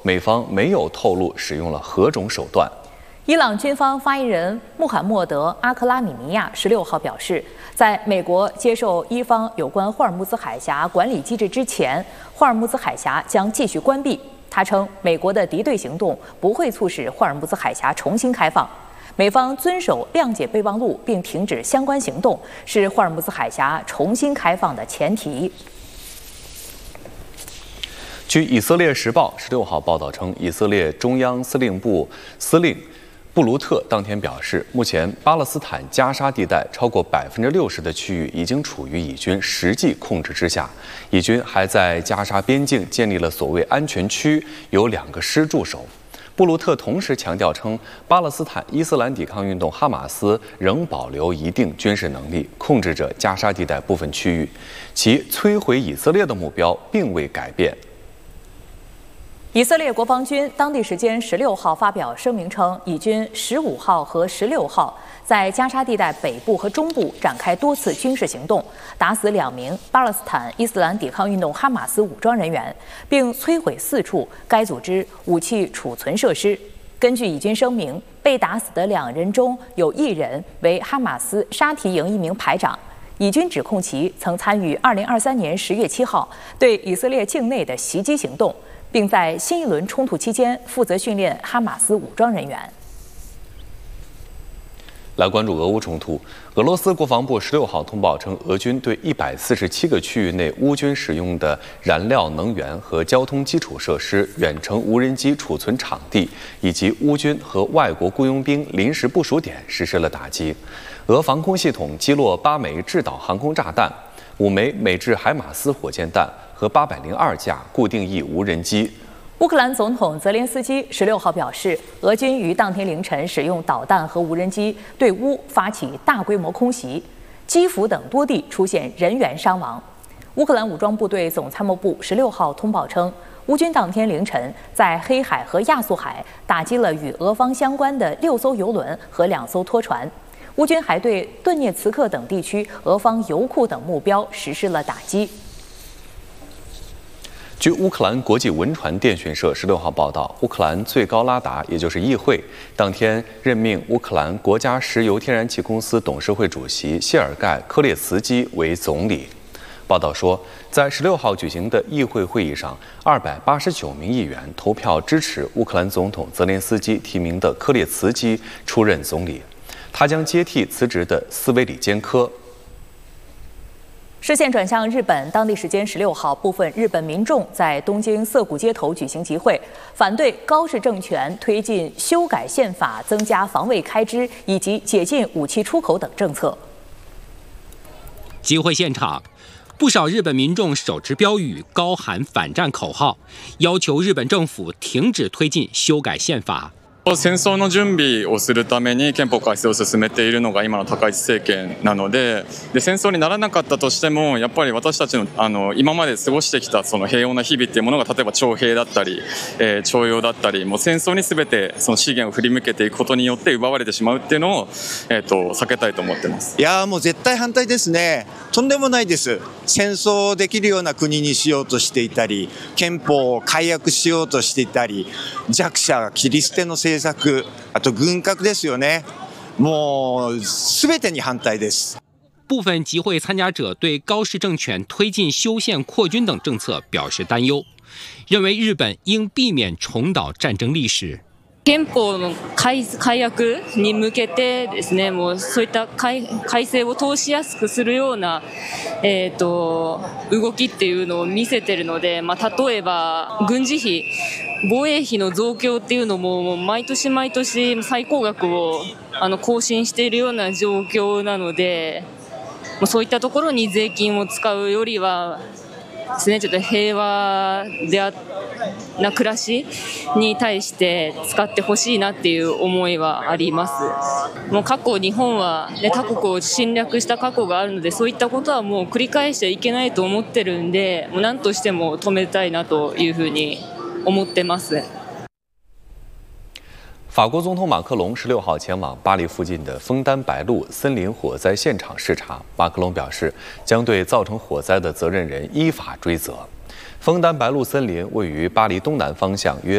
美方没有透露使用了何种手段。 伊朗军方发言人穆罕默德·阿克拉米尼亚16号表示，在美国接受伊方有关霍尔木兹海峡管理机制之前，霍尔木兹海峡将继续关闭。他称，美国的敌对行动不会促使霍尔木兹海峡重新开放。美方遵守谅解备忘录并停止相关行动，是霍尔木兹海峡重新开放的前提。 据以色列时报16号报道称，以色列中央司令部司令布鲁特当天表示，目前巴勒斯坦加沙地带超过60%的区域已经处于以军实际控制之下。以军还在加沙边境建立了所谓安全区，有2个师驻守。布鲁特同时强调称，巴勒斯坦伊斯兰抵抗运动哈马斯仍保留一定军事能力，控制着加沙地带部分区域，其摧毁以色列的目标并未改变。 以色列国防军当地时间16号发表声明称，以军15号和16号在加沙地带北部和中部展开多次军事行动，打死2名巴勒斯坦伊斯兰抵抗运动哈马斯武装人员，并摧毁4处该组织武器储存设施。根据以军声明，被打死的2人中有1人为哈马斯沙提营一名排长。以军指控其曾参与2023年10月7号对以色列境内的袭击行动，并在新一轮冲突期间负责训练哈马斯武装人员。 来关注俄乌冲突，俄罗斯国防部16号通报称，俄军对147个区域内乌军使用的燃料、能源和交通基础设施、远程无人机储存场地以及乌军和外国雇佣兵临时部署点实施了打击。俄防空系统击落8枚制导航空炸弹、5枚美制海马斯火箭弹和802架固定翼无人机。 乌克兰总统泽连斯基16号表示，俄军于当天凌晨使用导弹和无人机对乌发起大规模空袭，基辅等多地出现人员伤亡。乌克兰武装部队总参谋部16号通报称，乌军当天凌晨在黑海和亚速海打击了与俄方相关的6艘油轮和2艘拖船。乌军还对顿涅茨克等地区俄方油库等目标实施了打击。 据乌克兰国际文传电讯社16号报道，乌克兰最高拉达，也就是议会，当天任命乌克兰国家石油天然气公司董事会主席谢尔盖·科列茨基为总理。报道说，在16号举行的议会会议上，289名议员投票支持乌克兰总统泽连斯基提名的科列茨基出任总理，他将接替辞职的斯维里坚科。 视线转向日本，当地时间16号，部分日本民众在东京涩谷街头举行集会，反对高市政权推进修改宪法、增加防卫开支以及解禁武器出口等政策。 集会现场，不少日本民众手持标语，高喊反战口号，要求日本政府停止推进修改宪法。 戦争の準備をするために憲法改正を進めているのが今の高市政権なので、戦争にならなかったとしてもやっぱり私たちの今まで過ごしてきたその平穏な日々っていうものが、例えば徴兵だったり、徴用だったり、もう戦争に全てその資源を振り向けていくことによって奪われてしまうっていうのを避けたいと思ってます。 いやもう絶対反対ですね。とんでもないです。戦争できるような国にしようとしていたり、憲法を改悪しようとしていたり、弱者切り捨ての政策、あと軍拡ですよね。もう全てに反対です。 部分集会参加者对高市政权推进修宪扩军等政策表示担忧，认为日本应避免重蹈战争历史。 憲法の改悪に向けてですね、もうそういった改正を通しやすくするような、動きっていうのを見せてるので、例えば軍事費、防衛費の増強っていうのも毎年毎年最高額を更新しているような状況なので、そういったところに税金を使うよりはですね、ちょっと平和な暮らしに対して使ってほしいなっていう思いはあります。もう過去日本は、他国を侵略した過去があるので、そういったことはもう繰り返しちゃいけないと思ってるんで、もう何としても止めたいなというふうに思ってます。 法国总统马克龙16号前往巴黎附近的枫丹白露森林火灾现场视察。马克龙表示，将对造成火灾的责任人依法追责。枫丹白露森林位于巴黎东南方向约